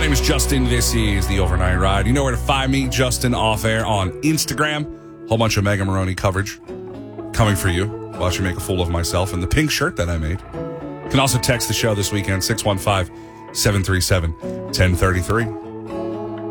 name is Justin. This is the Overnight Ride. You know where to find me, Justin Off Air on Instagram. Whole bunch of Mega Maroney coverage coming for you. Watch me make a fool of myself in the pink shirt that I made. You can also text the show this weekend, 615-737-1033.